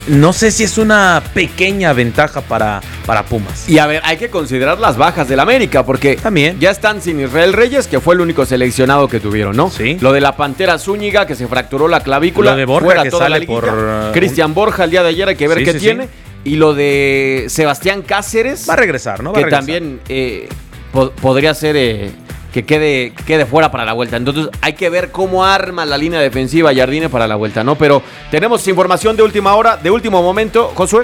No sé si es una pequeña ventaja para Pumas. Y a ver, hay que considerar las bajas del América, porque también ya están sin Israel Reyes, que fue el único seleccionado que tuvieron, ¿no? Sí. Lo de la Pantera Zúñiga, que se fracturó la clavícula. Lo de Borja, fuera que toda sale la por... Cristian Borja, el día de ayer, hay que ver qué tiene. Y lo de Sebastián Cáceres. Va a regresar, ¿no? Que también podría ser... que quede fuera para la vuelta. Entonces hay que ver cómo arma la línea defensiva Jardine para la vuelta, ¿no? Pero tenemos información de última hora, de último momento. Josué.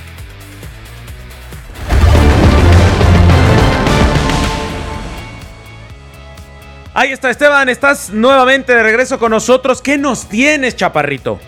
Ahí está, Esteban, estás nuevamente de regreso con nosotros. ¿Qué nos tienes, chaparrito?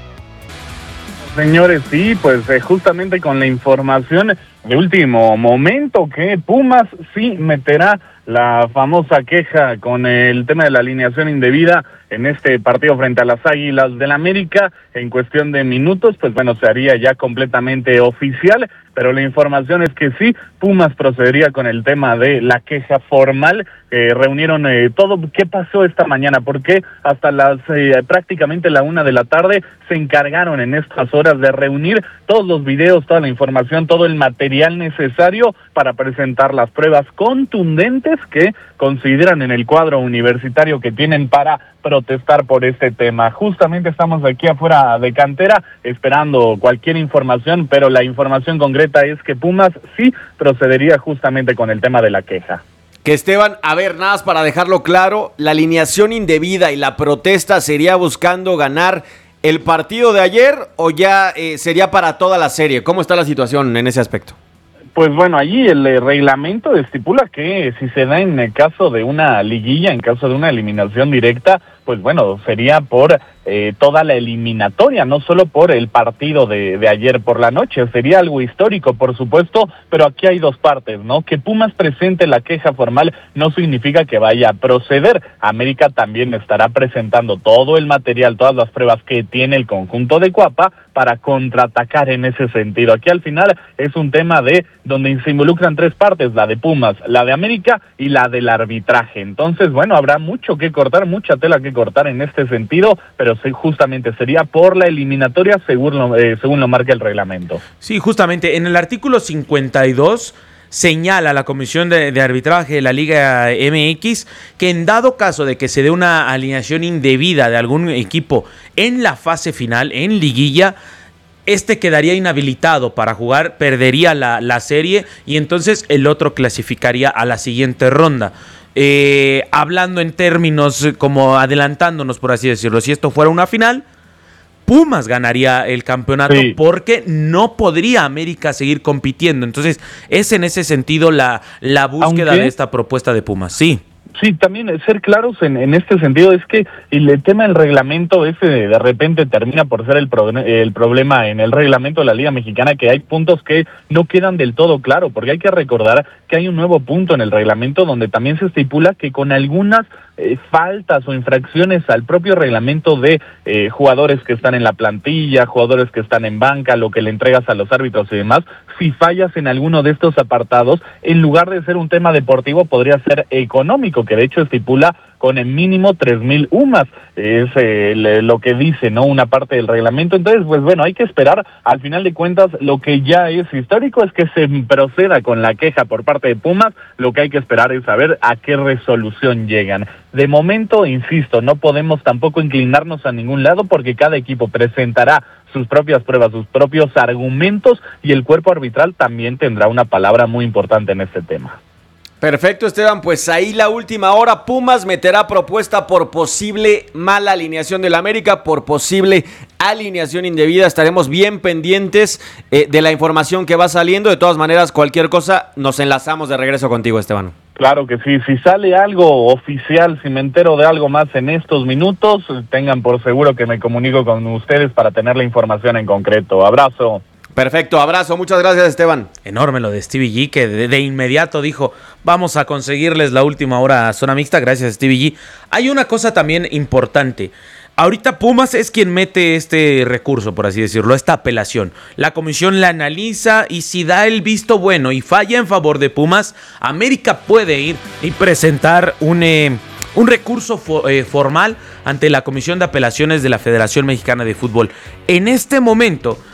Señores, sí, pues justamente con la información de último momento que Pumas sí meterá la famosa queja con el tema de la alineación indebida en este partido frente a las Águilas del América. En cuestión de minutos, pues bueno, se haría ya completamente oficial, pero la información es que sí, Pumas procedería con el tema de la queja formal. Reunieron todo. ¿Qué pasó esta mañana? Porque hasta las prácticamente la 1 de la tarde se encargaron en estas horas de reunir todos los videos, toda la información, todo el material necesario para presentar las pruebas contundentes que consideran en el cuadro universitario que tienen para protestar por este tema. Justamente estamos aquí afuera de cantera esperando cualquier información, pero la información concreta es que Pumas sí procedería justamente con el tema de la queja. Que Esteban, a ver, nada más para dejarlo claro, la alineación indebida y la protesta sería buscando ganar el partido de ayer o ya sería para toda la serie. ¿Cómo está la situación en ese aspecto? Pues bueno, allí el reglamento estipula que si se da en el caso de una liguilla, en caso de una eliminación directa, pues bueno, sería por toda la eliminatoria, no solo por el partido de ayer por la noche. Sería algo histórico, por supuesto, pero aquí hay dos partes, ¿no? Que Pumas presente la queja formal no significa que vaya a proceder. América también estará presentando todo el material, todas las pruebas que tiene el conjunto de Cuapa para contraatacar en ese sentido. Aquí al final es un tema de donde se involucran tres partes, la de Pumas, la de América y la del arbitraje. Entonces, bueno, habrá mucho que cortar, mucha tela que cortar en este sentido, pero justamente sería por la eliminatoria según lo marca el reglamento. Sí, justamente en el artículo 52 señala la Comisión de Arbitraje de la Liga MX que en dado caso de que se dé una alineación indebida de algún equipo en la fase final, en liguilla, quedaría inhabilitado para jugar, perdería la serie y entonces el otro clasificaría a la siguiente ronda. Hablando en términos como adelantándonos, por así decirlo, si esto fuera una final, Pumas ganaría el campeonato, sí, porque no podría América seguir compitiendo. Entonces es en ese sentido la búsqueda de esta propuesta de Pumas. Sí, también ser claros en este sentido es que el tema del reglamento ese de repente termina por ser el problema en el reglamento de la Liga Mexicana, que hay puntos que no quedan del todo claro, porque hay que recordar que hay un nuevo punto en el reglamento donde también se estipula que con algunas faltas o infracciones al propio reglamento de jugadores que están en la plantilla, jugadores que están en banca, lo que le entregas a los árbitros y demás, si fallas en alguno de estos apartados, en lugar de ser un tema deportivo, podría ser económico, que de hecho estipula con el mínimo 3,000 UMAS, es lo que dice, ¿no? Una parte del reglamento. Entonces, pues bueno, hay que esperar. Al final de cuentas, lo que ya es histórico es que se proceda con la queja por parte de Pumas. Lo que hay que esperar es saber a qué resolución llegan. De momento, insisto, no podemos tampoco inclinarnos a ningún lado porque cada equipo presentará sus propias pruebas, sus propios argumentos y el cuerpo arbitral también tendrá una palabra muy importante en este tema. Perfecto, Esteban, pues ahí la última hora. Pumas meterá propuesta por posible mala alineación del América, por posible alineación indebida. Estaremos bien pendientes de la información que va saliendo. De todas maneras, cualquier cosa, nos enlazamos de regreso contigo, Esteban. Claro que sí, si sale algo oficial, si me entero de algo más en estos minutos, tengan por seguro que me comunico con ustedes para tener la información en concreto. Abrazo. Perfecto, abrazo, muchas gracias, Esteban. Enorme lo de Stevie G, que de inmediato dijo, vamos a conseguirles la última hora a zona mixta, gracias Stevie G. Hay una cosa también importante, ahorita Pumas es quien mete este recurso, por así decirlo, esta apelación. La comisión la analiza y si da el visto bueno y falla en favor de Pumas, América puede ir y presentar un recurso formal ante la Comisión de Apelaciones de la Federación Mexicana de Fútbol. En este momento,